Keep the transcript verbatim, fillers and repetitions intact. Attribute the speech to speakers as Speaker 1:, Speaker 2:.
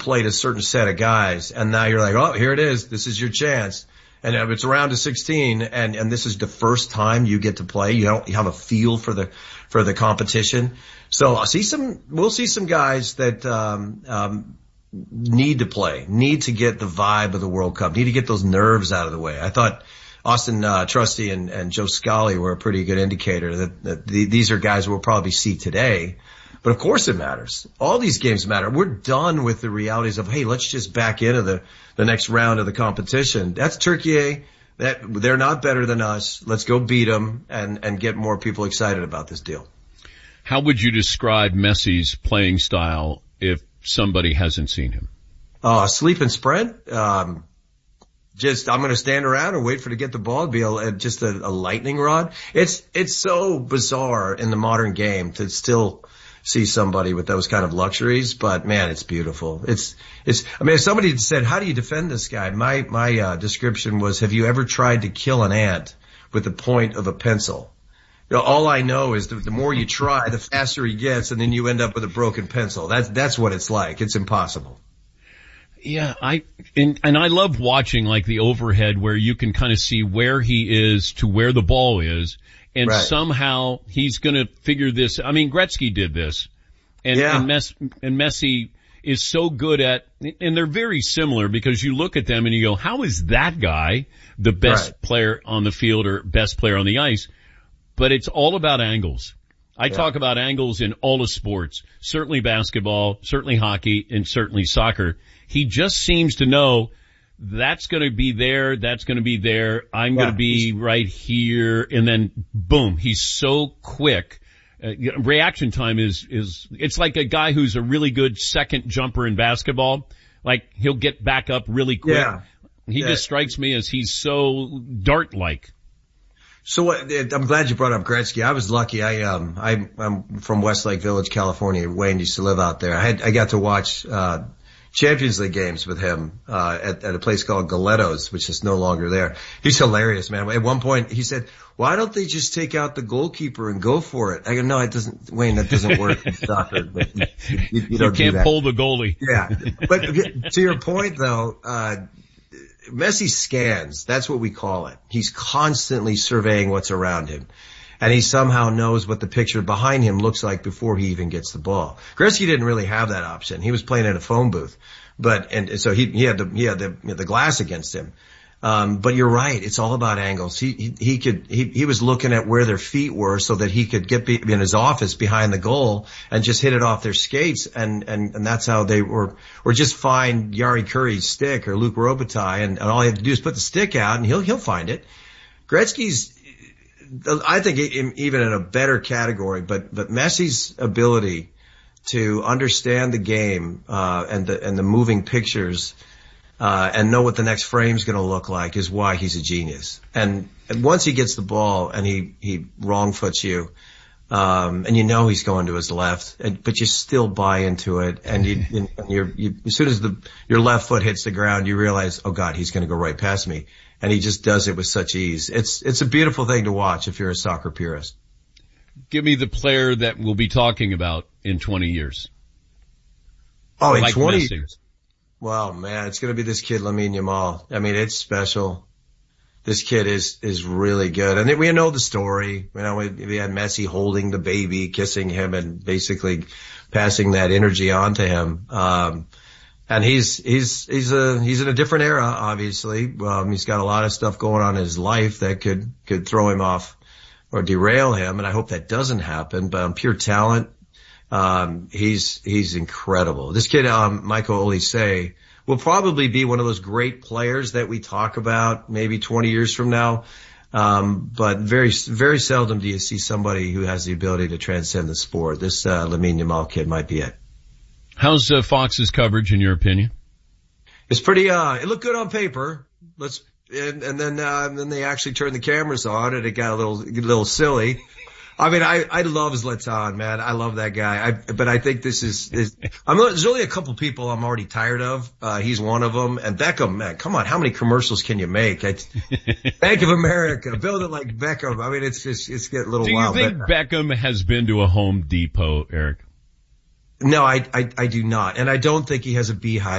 Speaker 1: played a certain set of guys, and now you're like, oh, here it is. This is your chance. And if it's around to sixteen, and, and this is the first time you get to play, you don't you have a feel for the for the competition. So I'll see some, we'll see some guys that um, um, need to play, need to get the vibe of the World Cup, need to get those nerves out of the way. I thought Austin uh, Trusty and, and Joe Scully were a pretty good indicator that, that the, these are guys we'll probably see today. But of course it matters. All these games matter. We're done with the realities of, hey, let's just back into the, the next round of the competition. That's Turkey. That, they're not better than us. Let's go beat them and, and get more people excited about this deal.
Speaker 2: How would you describe Messi's playing style if somebody hasn't seen him?
Speaker 1: Uh, sleep and sprint. Um, just, I'm going to stand around and wait for to get the ball, be a, just a, a lightning rod. It's, it's so bizarre in the modern game to still see somebody with those kind of luxuries, but man, it's beautiful. It's, it's, I mean, if somebody had said, how do you defend this guy? My, my, uh, description was, have you ever tried to kill an ant with the point of a pencil? You know, all I know is that the more you try, the faster he gets, and then you end up with a broken pencil. That's, that's what it's like. It's impossible.
Speaker 2: Yeah, I, and, and I love watching like the overhead where you can kind of see where he is to where the ball is. And right. somehow he's going to figure this. I mean, Gretzky did this, and
Speaker 1: yeah.
Speaker 2: and, Mess, and Messi is so good at. And they're very similar because you look at them and you go, "How is that guy the best right. player on the field or best player on the ice?" But it's all about angles. I yeah. talk about angles in all of sports, certainly basketball, certainly hockey, and certainly soccer. He just seems to know. That's going to be there. That's going to be there. I'm yeah, going to be right here. And then boom, he's so quick. Uh, reaction time is, is, it's like a guy who's a really good second jumper in basketball. Like he'll get back up really quick.
Speaker 1: Yeah.
Speaker 2: He yeah. just strikes me as he's so dart-like.
Speaker 1: So what, I'm glad you brought up Gretzky. I was lucky. I, um, I, I'm from Westlake Village, California. Wayne used to live out there. I had, I got to watch, uh, Champions League games with him, uh, at, at a place called Galetto's, which is no longer there. He's hilarious, man. At one point he said, why don't they just take out the goalkeeper and go for it? I go, no, it doesn't, Wayne, that doesn't work in soccer. But you, you, you, don't
Speaker 2: you can't
Speaker 1: do that.
Speaker 2: Pull the goalie.
Speaker 1: Yeah. But to your point though, uh, Messi scans. That's what we call it. He's constantly surveying what's around him. And he somehow knows what the picture behind him looks like before he even gets the ball. Gretzky didn't really have that option. He was playing in a phone booth, but and so he he had the he had the you know, the glass against him. Um, but you're right. It's all about angles. He he, he could he he was looking at where their feet were so that he could get be, in his office behind the goal and just hit it off their skates. And and and that's how they were. Or just find Yari Curry's stick or Luke Robitaille, and, and all you have to do is put the stick out and he'll he'll find it. Gretzky's. I think even in a better category, but, but Messi's ability to understand the game, uh, and the, and the moving pictures, uh, and know what the next frame's gonna look like is why he's a genius. And, and once he gets the ball and he, he wrong foots you, um, and you know he's going to his left, and, but you still buy into it, and you, and you're, you, as soon as the, your left foot hits the ground, you realize, oh God, he's gonna go right past me. And he just does it with such ease. It's, it's a beautiful thing to watch if you're a soccer purist.
Speaker 2: Give me the player that we'll be talking about in twenty years.
Speaker 1: Oh, in
Speaker 2: like
Speaker 1: twenty
Speaker 2: Messi.
Speaker 1: years. Well, man, it's going to be this kid, Lamine Yamal. I mean, it's special. This kid is, is really good. And we know the story. You know, we, we had Messi holding the baby, kissing him, and basically passing that energy on to him. Um, And he's, he's, he's a, he's in a different era, obviously. Um, he's got a lot of stuff going on in his life that could, could throw him off or derail him. And I hope that doesn't happen, but on pure talent, um, he's, he's incredible. This kid, um, Michael Olise will probably be one of those great players that we talk about maybe twenty years from now. Um, but very, very seldom do you see somebody who has the ability to transcend the sport. This, uh, Lamine Yamal kid might be it.
Speaker 2: How's uh, Fox's coverage, in your opinion?
Speaker 1: It's pretty. Uh, it looked good on paper. Let's and, and then uh, and then they actually turned the cameras on, and it got a little a little silly. I mean, I I love Zlatan, man. I love that guy. I but I think this is. is I'm there's only a couple people I'm already tired of. Uh, he's one of them. And Beckham, man, come on, how many commercials can you make? I, Bank of America, build it like Beckham. I mean, it's just it's getting a little
Speaker 2: wild. Do you
Speaker 1: wild.
Speaker 2: think but, Beckham has been to a Home Depot, Eric?
Speaker 1: No, I, I, I do not. And I don't think he has a beehive